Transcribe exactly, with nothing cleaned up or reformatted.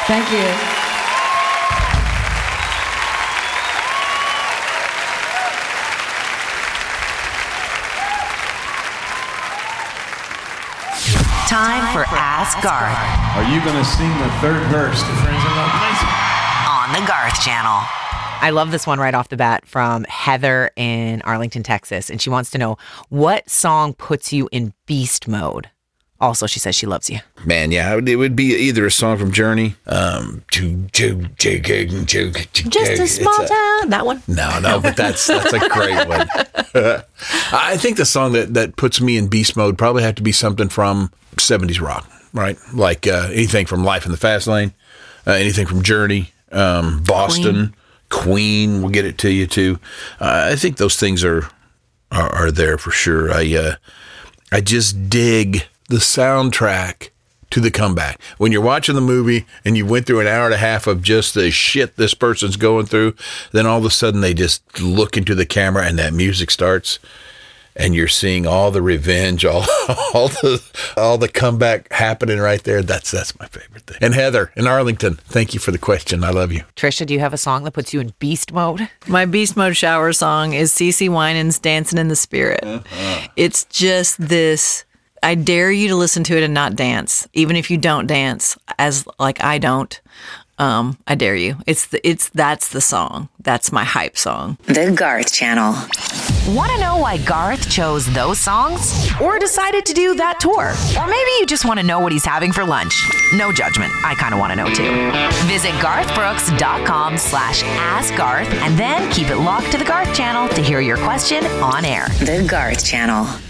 Thank you. Time for Ask Garth. Are you going to sing the third verse to Friends in Love Place? On the Garth Channel. I love this one right off the bat from Heather in Arlington, Texas. And she wants to know, what song puts you in beast mode? Also, she says she loves you. Man, yeah, it would be either a song from Journey. Um, Just a small a, town. That one? No, no, but that's that's a great one. I think the song that, that puts me in beast mode probably have to be something from seventies rock, right? Like uh, anything from Life in the Fast Lane, uh, anything from Journey, um, Boston, Queen. Queen will get it to you too. Uh, I think those things are are, are there for sure. I uh, I just dig the soundtrack to The Comeback. When you're watching the movie and you went through an hour and a half of just the shit this person's going through, then all of a sudden they just look into the camera and that music starts and you're seeing all the revenge, all all the all the comeback happening right there. That's that's my favorite thing. And Heather in Arlington, thank you for the question. I love you. Trisha, do you have a song that puts you in beast mode? My beast mode shower song is CeCe Winans' Dancing in the Spirit. Uh-huh. It's just this... I dare you to listen to it and not dance, even if you don't dance, as like I don't. Um, I dare you. It's the, it's that's the song. That's my hype song. The Garth Channel. Want to know why Garth chose those songs? Or decided to do that tour? Or maybe you just want to know what he's having for lunch? No judgment. I kind of want to know too. Visit garthbrooks.com slash ask Garth and then keep it locked to the Garth Channel to hear your question on air. The Garth Channel.